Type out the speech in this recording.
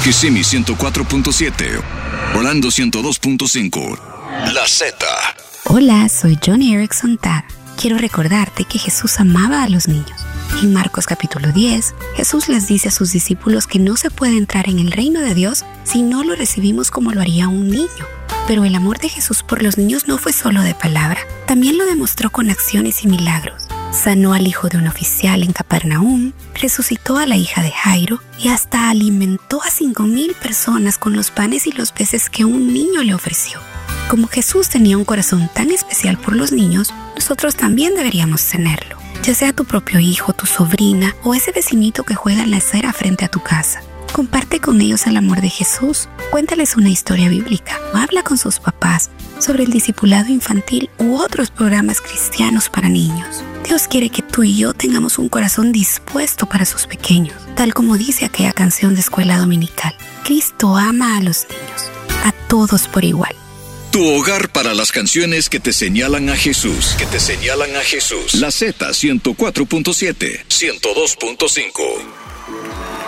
Kissimmee 104.7, Orlando 102.5, La Z. Hola, soy Johnny Erickson Tara. Quiero recordarte que Jesús amaba a los niños. En Marcos capítulo 10, Jesús les dice a sus discípulos que no se puede entrar en el reino de Dios si no lo recibimos como lo haría un niño. Pero el amor de Jesús por los niños no fue solo de palabra, también lo demostró con acciones y milagros. Sanó al hijo de un oficial en Capernaum, resucitó a la hija de Jairo y hasta alimentó a 5,000 personas con los panes y los peces que un niño le ofreció. Como Jesús tenía un corazón tan especial por los niños, nosotros también deberíamos tenerlo. Ya sea tu propio hijo, tu sobrina o ese vecinito que juega en la acera frente a tu casa. Comparte con ellos el amor de Jesús, cuéntales una historia bíblica o habla con sus papás sobre el discipulado infantil u otros programas cristianos para niños. Dios quiere que tú y yo tengamos un corazón dispuesto para sus pequeños, tal como dice aquella canción de escuela dominical. Cristo ama a los niños, a todos por igual. Tu hogar para las canciones que te señalan a Jesús. La Z 104.7, 102.5.